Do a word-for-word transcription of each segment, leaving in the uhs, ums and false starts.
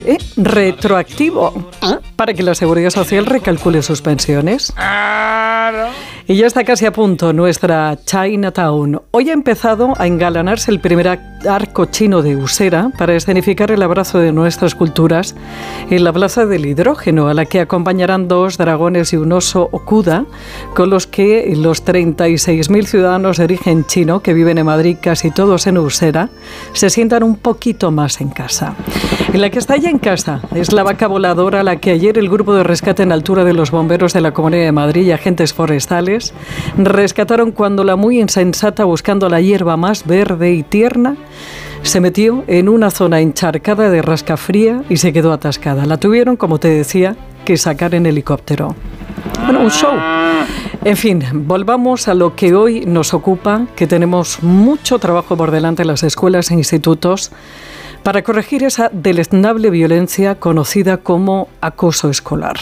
Eh, retroactivo, ¿eh? Para que la Seguridad Social recalcule sus pensiones. Y ya está casi a punto nuestra Chinatown. Hoy ha empezado a engalanarse el primer arco chino de Usera para escenificar el abrazo de nuestras culturas en la Plaza del Hidrógeno, a la que acompañarán dos dragones y un oso Okuda, con los que los treinta y seis mil ciudadanos de origen chino que viven en Madrid, casi todos en Usera, se sientan un poquito más en casa. En la que está ya en casa es la vaca voladora, a la que ayer el grupo de rescate en altura de los bomberos de la Comunidad de Madrid y agentes forestales rescataron cuando la muy insensata, buscando la hierba más verde y tierna, se metió en una zona encharcada de rascafría y se quedó atascada. La tuvieron, como te decía, que sacar en helicóptero. Bueno, un show. En fin, volvamos a lo que hoy nos ocupa, que tenemos mucho trabajo por delante en las escuelas e institutos para corregir esa deleznable violencia conocida como acoso escolar.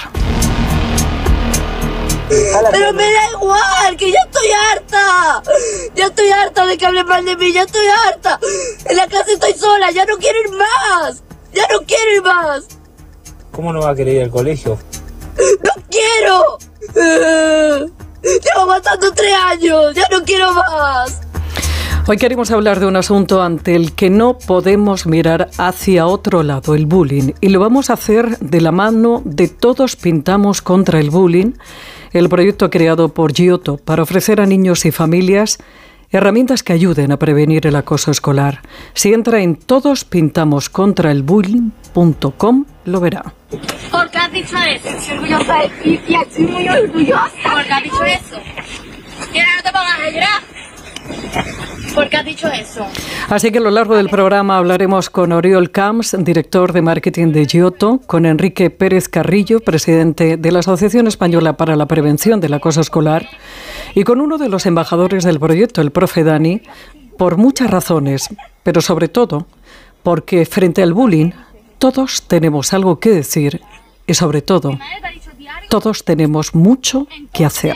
Pero me da igual, que ya estoy harta. Ya estoy harta de que hablen mal de mí, ya estoy harta. En la clase estoy sola, ya no quiero ir más. Ya no quiero ir más. ¿Cómo no va a querer ir al colegio? ¡No quiero! Llevo aguantando tres años, ya no quiero más. Hoy queremos hablar de un asunto ante el que no podemos mirar hacia otro lado, el bullying. Y lo vamos a hacer de la mano de Todos Pintamos contra el Bullying, el proyecto creado por Giotto para ofrecer a niños y familias herramientas que ayuden a prevenir el acoso escolar. Si entra en todos pintamos contra el bullying punto com, lo verá. ¿Por qué has dicho eso? Estoy orgullosa de ti, tía, estoy muy orgullosa. ¿Por qué has dicho eso? ¿Quieres no te pongas a llorar? ¿Por qué has dicho eso? Así que a lo largo del programa hablaremos con Oriol Camps, director de marketing de Giotto, con Enrique Pérez Carrillo, presidente de la Asociación Española para la Prevención del Acoso Escolar, y con uno de los embajadores del proyecto, el profe Dani, por muchas razones, pero sobre todo porque frente al bullying todos tenemos algo que decir y sobre todo todos tenemos mucho que hacer.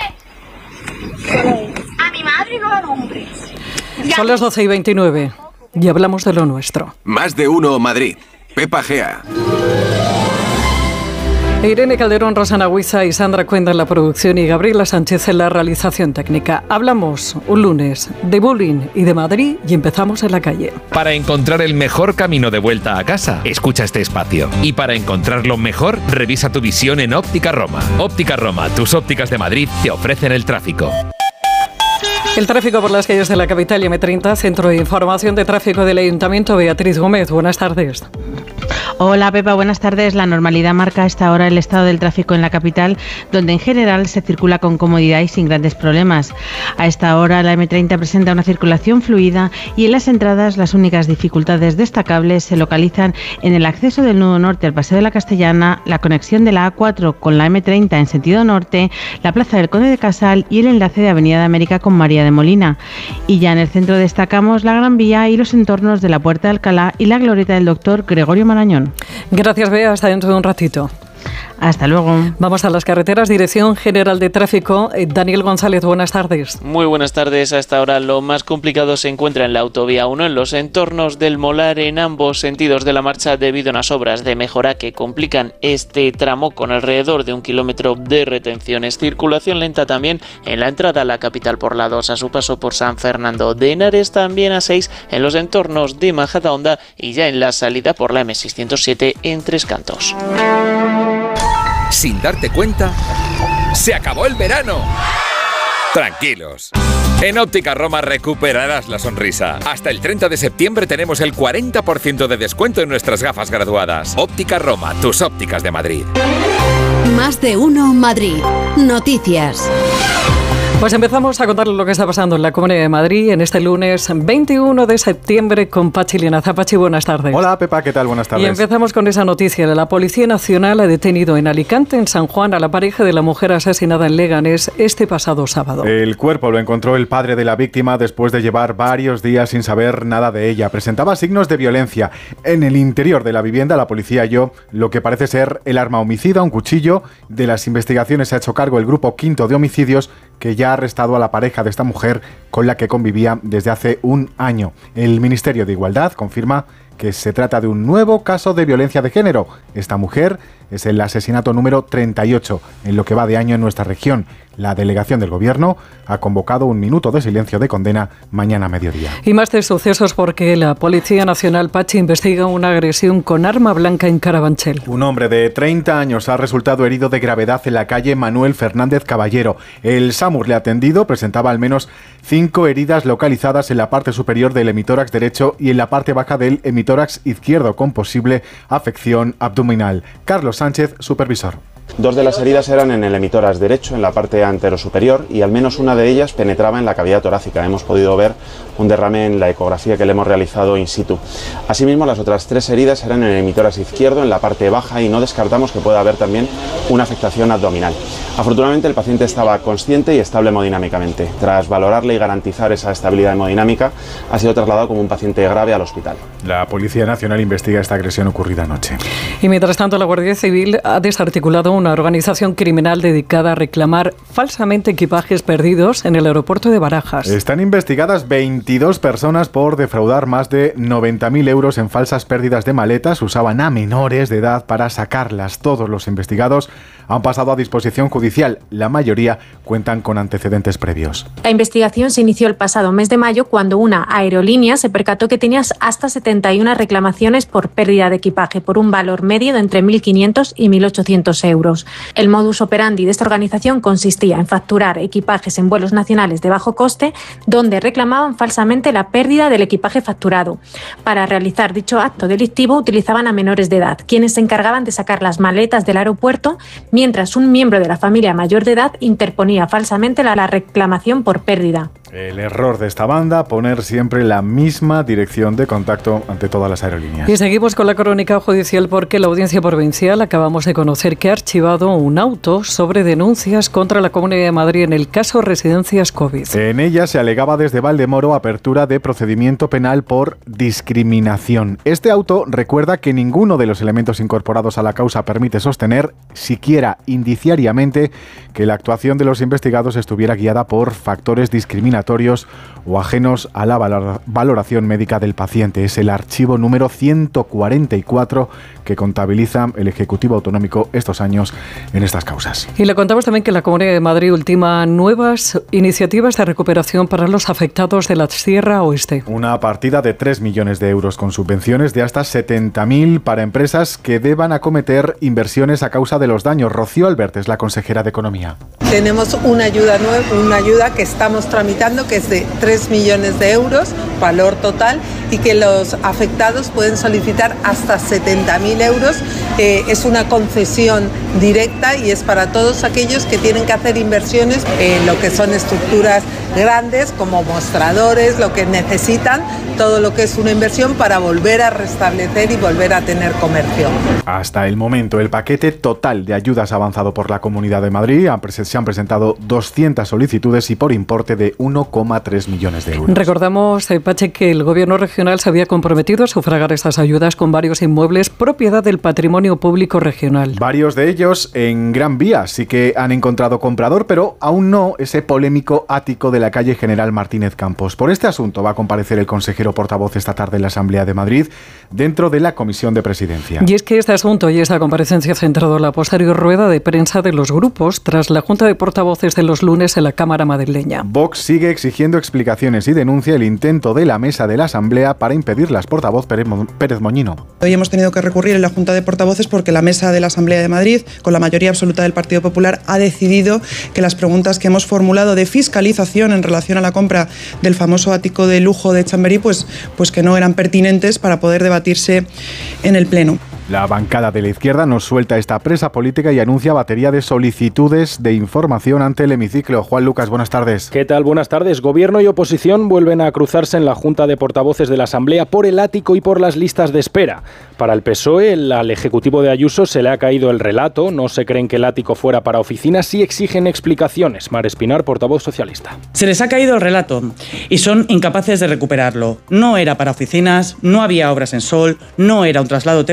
A mi madre no la nombres. Son las doce y veintinueve y hablamos de lo nuestro. Más de uno Madrid. Pepa Gea. Irene Calderón, Rosana Huiza y Sandra Cuenda en la producción y Gabriela Sánchez en la realización técnica. Hablamos un lunes de bullying y de Madrid y empezamos en la calle. Para encontrar el mejor camino de vuelta a casa, escucha este espacio. Y para encontrarlo mejor, revisa tu visión en Óptica Roma. Óptica Roma, tus ópticas de Madrid te ofrecen el tráfico. El tráfico por las calles de la capital y eme treinta, Centro de Información de Tráfico del Ayuntamiento. Beatriz Gómez, buenas tardes. Hola Pepa, buenas tardes. La normalidad marca a esta hora el estado del tráfico en la capital, donde en general se circula con comodidad y sin grandes problemas. A esta hora la eme treinta presenta una circulación fluida y en las entradas las únicas dificultades destacables se localizan en el acceso del nudo norte al Paseo de la Castellana, la conexión de la A cuatro con la eme treinta en sentido norte, la Plaza del Conde de Casal y el enlace de Avenida de América con María de Molina. Y ya en el centro destacamos la Gran Vía y los entornos de la Puerta de Alcalá y la glorieta del doctor Gregorio Marañón. Gracias, Bea. Hasta dentro de un ratito. Hasta luego. Vamos a las carreteras. Dirección General de Tráfico. Daniel González, buenas tardes. Muy buenas tardes. A esta hora lo más complicado se encuentra en la autovía uno, en los entornos del Molar, en ambos sentidos de la marcha, debido a unas obras de mejora que complican este tramo con alrededor de un kilómetro de retenciones. Circulación lenta también en la entrada a la capital por la dos, a su paso por San Fernando de Henares, también a seis en los entornos de Majadahonda y ya en la salida por la eme seiscientos siete en Tres Cantos. Sin darte cuenta, ¡se acabó el verano! Tranquilos. En Óptica Roma recuperarás la sonrisa. Hasta el treinta de septiembre tenemos el cuarenta por ciento de descuento en nuestras gafas graduadas. Óptica Roma, tus ópticas de Madrid. Más de uno Madrid. Noticias. Pues empezamos a contarles lo que está pasando en la Comunidad de Madrid en este lunes veintiuno de septiembre con Pachi Linaza. Pachi, buenas tardes. Hola, Pepa, ¿qué tal? Buenas tardes. Y empezamos con esa noticia. La Policía Nacional ha detenido en Alicante, en San Juan, a la pareja de la mujer asesinada en Leganés este pasado sábado. El cuerpo lo encontró el padre de la víctima después de llevar varios días sin saber nada de ella. Presentaba signos de violencia. En el interior de la vivienda, la policía halló lo que parece ser el arma homicida, un cuchillo. De las investigaciones se ha hecho cargo el Grupo Quinto de Homicidios, que ya ha arrestado a la pareja de esta mujer con la que convivía desde hace un año. El Ministerio de Igualdad confirma que se trata de un nuevo caso de violencia de género. Esta mujer es el asesinato número treinta y ocho en lo que va de año en nuestra región. La delegación del Gobierno ha convocado un minuto de silencio de condena mañana a mediodía. Y más de sucesos porque la Policía Nacional Pachi investiga una agresión con arma blanca en Carabanchel. Un hombre de treinta años ha resultado herido de gravedad en la calle Manuel Fernández Caballero. El SAMUR le ha atendido, presentaba al menos cinco heridas localizadas en la parte superior del hemitórax derecho y en la parte baja del hemitórax izquierdo con posible afección abdominal. Carlos Sánchez, supervisor. Dos de las heridas eran en el hemitórax derecho, en la parte anterosuperior, y al menos una de ellas penetraba en la cavidad torácica. Hemos podido ver un derrame en la ecografía que le hemos realizado in situ. Asimismo, las otras tres heridas eran en el hemitórax izquierdo, en la parte baja, y no descartamos que pueda haber también una afectación abdominal. Afortunadamente, el paciente estaba consciente y estable hemodinámicamente. Tras valorarle y garantizar esa estabilidad hemodinámica, ha sido trasladado como un paciente grave al hospital. La Policía Nacional investiga esta agresión ocurrida anoche. Y mientras tanto, la Guardia Civil ha desarticulado una organización criminal dedicada a reclamar falsamente equipajes perdidos en el aeropuerto de Barajas. Están investigadas veintidós personas por defraudar más de noventa mil euros en falsas pérdidas de maletas. Usaban a menores de edad para sacarlas. Todos los investigados han pasado a disposición judicial. La mayoría cuentan con antecedentes previos. La investigación se inició el pasado mes de mayo cuando una aerolínea se percató que tenía hasta setenta y una reclamaciones por pérdida de equipaje por un valor medio de entre mil quinientos y mil ochocientos euros. El modus operandi de esta organización consistía en facturar equipajes en vuelos nacionales de bajo coste donde reclamaban falsamente la pérdida del equipaje facturado. Para realizar dicho acto delictivo utilizaban a menores de edad, quienes se encargaban de sacar las maletas del aeropuerto, mientras un miembro de la familia mayor de edad interponía falsamente la, la reclamación por pérdida. El error de esta banda, poner siempre la misma dirección de contacto ante todas las aerolíneas. Y seguimos con la crónica judicial porque la Audiencia Provincial acabamos de conocer que ha archivado un auto sobre denuncias contra la Comunidad de Madrid en el caso Residencias COVID. En ella se alegaba desde Valdemoro apertura de procedimiento penal por discriminación. Este auto recuerda que ninguno de los elementos incorporados a la causa permite sostener, siquiera indiciariamente, que la actuación de los investigados estuviera guiada por factores discriminatorios o ajenos a la valoración médica del paciente. Es el archivo número ciento cuarenta y cuatro que contabiliza el Ejecutivo Autonómico estos años en estas causas. Y le contamos también que la Comunidad de Madrid ultima nuevas iniciativas de recuperación para los afectados de la Sierra Oeste. Una partida de tres millones de euros con subvenciones de hasta setenta mil para empresas que deban acometer inversiones a causa de los daños. Rocío Albert es la consejera de Economía. Tenemos una ayuda nueva, una ayuda que estamos tramitando que es de tres millones de euros, valor total, y que los afectados pueden solicitar hasta setenta mil euros. Eh, es una concesión directa y es para todos aquellos que tienen que hacer inversiones en lo que son estructuras grandes como mostradores, lo que necesitan, todo lo que es una inversión para volver a restablecer y volver a tener comercio. Hasta el momento, el paquete total de ayudas avanzado por la Comunidad de Madrid. Se han presentado doscientas solicitudes y por importe de uno coma tres millones de euros. Recordamos, eh, Pache, que el Gobierno regional se había comprometido a sufragar estas ayudas con varios inmuebles propiedad del patrimonio público regional. Varios de ellos en Gran Vía sí que han encontrado comprador, pero aún no ese polémico ático de la calle General Martínez Campos. Por este asunto va a comparecer el consejero portavoz esta tarde en la Asamblea de Madrid dentro de la Comisión de Presidencia. Y es que este asunto y esta comparecencia ha centrado la posterior rueda de prensa de los grupos tras la Junta de Portavoces de los lunes en la Cámara madrileña. Vox sigue exigiendo explicaciones y denuncia el intento de la mesa de la Asamblea para impedirlas. Portavoz Pérez Moñino. Hoy hemos tenido que recurrir en la Junta de Portavoces porque la mesa de la Asamblea de Madrid, con la mayoría absoluta del Partido Popular, ha decidido que las preguntas que hemos formulado de fiscalización en relación a la compra del famoso ático de lujo de Chamberí, pues, pues que no eran pertinentes para poder debatirse en el Pleno. La bancada de la izquierda nos suelta esta presa política y anuncia batería de solicitudes de información ante el hemiciclo. Juan Lucas, buenas tardes. ¿Qué tal? Buenas tardes. Gobierno y oposición vuelven a cruzarse en la Junta de Portavoces de la Asamblea por el ático y por las listas de espera. Para el P S O E, el, al Ejecutivo de Ayuso se le ha caído el relato. No se creen que el ático fuera para oficinas y exigen explicaciones. Mar Espinar, portavoz socialista. Se les ha caído el relato y son incapaces de recuperarlo. No era para oficinas, no había obras en sol, no era un traslado temporal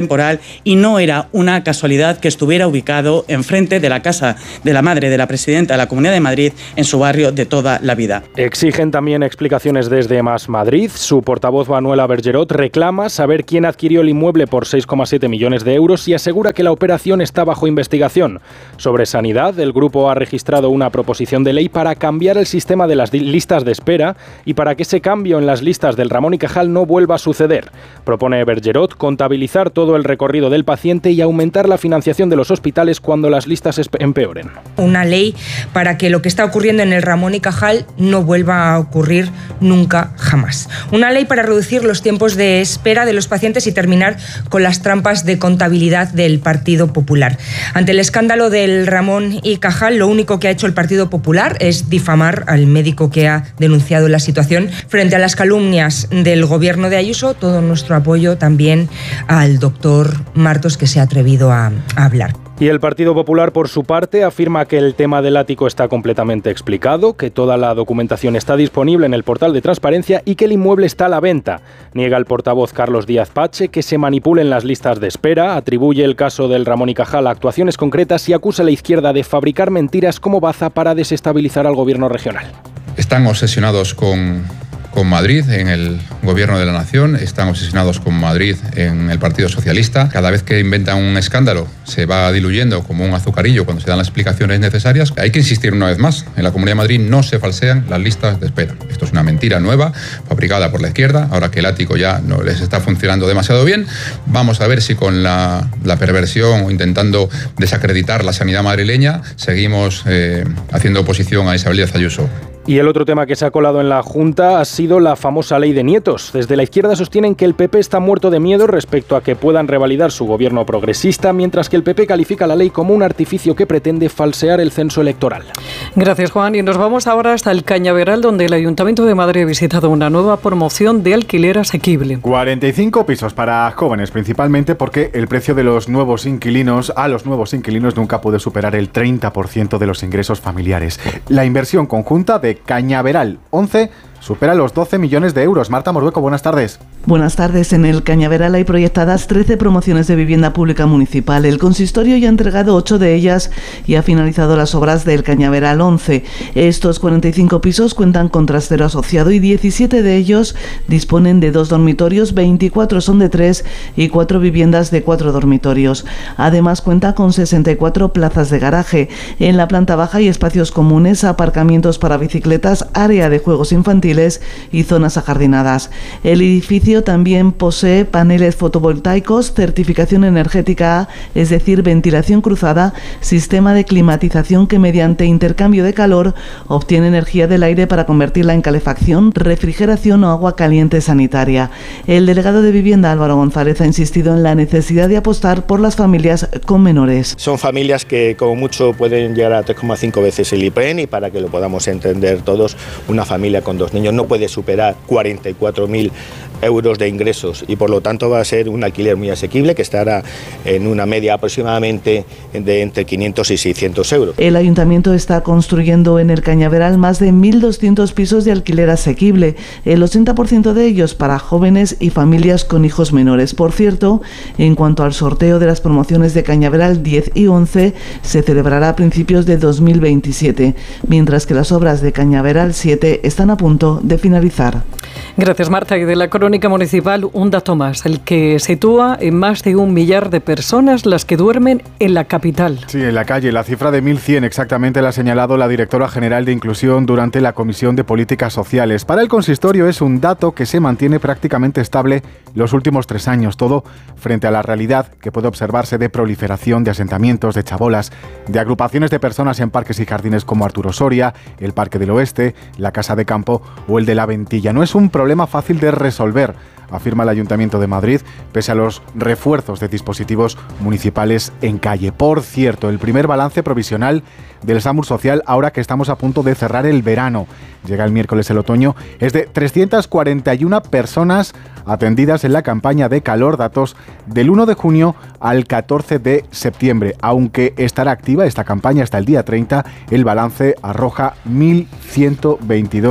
y no era una casualidad que estuviera ubicado enfrente de la casa de la madre de la presidenta de la Comunidad de Madrid en su barrio de toda la vida. Exigen también explicaciones desde Más Madrid. Su portavoz Manuela Bergerot reclama saber quién adquirió el inmueble por seis coma siete millones de euros y asegura que la operación está bajo investigación. Sobre sanidad, el grupo ha registrado una proposición de ley para cambiar el sistema de las listas de espera y para que ese cambio en las listas del Ramón y Cajal no vuelva a suceder. Propone Bergerot contabilizar todo el recorrido del paciente y aumentar la financiación de los hospitales cuando las listas empeoren. Una ley para que lo que está ocurriendo en el Ramón y Cajal no vuelva a ocurrir nunca jamás. Una ley para reducir los tiempos de espera de los pacientes y terminar con las trampas de contabilidad del Partido Popular. Ante el escándalo del Ramón y Cajal, lo único que ha hecho el Partido Popular es difamar al médico que ha denunciado la situación. Frente a las calumnias del gobierno de Ayuso, todo nuestro apoyo también al doctor Martos, que se ha atrevido a, a hablar. Y el Partido Popular, por su parte, afirma que el tema del ático está completamente explicado, que toda la documentación está disponible en el portal de transparencia y que el inmueble está a la venta. Niega el portavoz Carlos Díaz Pache que se manipulen las listas de espera, atribuye el caso del Ramón y Cajal a actuaciones concretas y acusa a la izquierda de fabricar mentiras como baza para desestabilizar al gobierno regional. Están obsesionados con... con Madrid en el Gobierno de la Nación, están obsesionados con Madrid en el Partido Socialista. Cada vez que inventan un escándalo se va diluyendo como un azucarillo cuando se dan las explicaciones necesarias. Hay que insistir una vez más, en la Comunidad de Madrid no se falsean las listas de espera. Esto es una mentira nueva, fabricada por la izquierda, ahora que el ático ya no les está funcionando demasiado bien. Vamos a ver si con la, la perversión o intentando desacreditar la sanidad madrileña seguimos eh, haciendo oposición a Isabel Díaz Ayuso. Y el otro tema que se ha colado en la Junta ha sido la famosa ley de nietos. Desde la izquierda sostienen que el P P está muerto de miedo respecto a que puedan revalidar su gobierno progresista, mientras que el P P califica la ley como un artificio que pretende falsear el censo electoral. Gracias, Juan. Y nos vamos ahora hasta el Cañaveral, donde el Ayuntamiento de Madrid ha visitado una nueva promoción de alquiler asequible. cuarenta y cinco pisos para jóvenes, principalmente porque el precio de los nuevos inquilinos a los nuevos inquilinos nunca puede superar el treinta por ciento de los ingresos familiares. La inversión conjunta de Cañaveral once supera los doce millones de euros. Marta Morbeco, buenas tardes. Buenas tardes. En el Cañaveral hay proyectadas trece promociones de vivienda pública municipal. El consistorio ya ha entregado ocho de ellas y ha finalizado las obras del Cañaveral once. Estos cuarenta y cinco pisos cuentan con trastero asociado y diecisiete de ellos disponen de dos dormitorios, veinticuatro son de tres y cuatro viviendas de cuatro dormitorios. Además cuenta con sesenta y cuatro plazas de garaje. En la planta baja hay espacios comunes, aparcamientos para bicicletas, área de juegos infantiles y zonas ajardinadas. El edificio también posee paneles fotovoltaicos, certificación energética A, es decir, ventilación cruzada, sistema de climatización que mediante intercambio de calor obtiene energía del aire para convertirla en calefacción, refrigeración o agua caliente sanitaria. El delegado de Vivienda, Álvaro González, ha insistido en la necesidad de apostar por las familias con menores. Son familias que como mucho pueden llegar a tres coma cinco veces el I P E N y para que lo podamos entender todos, una familia con dos niños no puede superar cuarenta y cuatro mil euros de ingresos y por lo tanto va a ser un alquiler muy asequible que estará en una media aproximadamente de entre quinientos y seiscientos euros. El ayuntamiento está construyendo en el Cañaveral más de mil doscientos pisos de alquiler asequible, el ochenta por ciento de ellos para jóvenes y familias con hijos menores. Por cierto, en cuanto al sorteo de las promociones de Cañaveral diez y once, se celebrará a principios de dos mil veintisiete, mientras que las obras de Cañaveral siete están a punto de finalizar. Gracias, Marta. Y de la crónica municipal, un dato más, el que sitúa en más de un millar de personas las que duermen en la capital. Sí, en la calle. La cifra de mil cien exactamente la ha señalado la directora general de Inclusión durante la Comisión de Políticas Sociales. Para el consistorio es un dato que se mantiene prácticamente estable los últimos tres años, todo frente a la realidad que puede observarse de proliferación de asentamientos, de chabolas, de agrupaciones de personas en parques y jardines como Arturo Soria, el Parque del Oeste, la Casa de Campo o el de la Ventilla. No es un problema fácil de resolver, afirma el Ayuntamiento de Madrid, pese a los refuerzos de dispositivos municipales en calle. Por cierto, el primer balance provisional del SAMUR Social, ahora que estamos a punto de cerrar el verano, llega el miércoles el otoño, es de trescientas cuarenta y una personas atendidas en la campaña de calor, datos del uno de junio al catorce de septiembre. Aunque estará activa esta campaña hasta el día treinta, el balance arroja mil ciento veintidós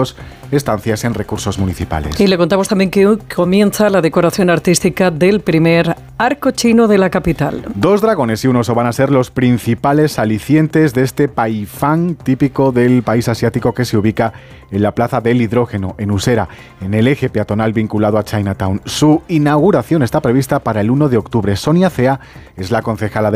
estancias en recursos municipales. Y le contamos también que hoy comienza la decoración artística del primer arco chino de la capital. Dos dragones y un oso van a ser los principales alicientes de este paifán típico del país asiático que se ubica en la Plaza del Hidrógeno, en Usera, en el eje peatonal vinculado a Chinatown. Su inauguración está prevista para el uno de octubre. Sonia Cea es la concejala de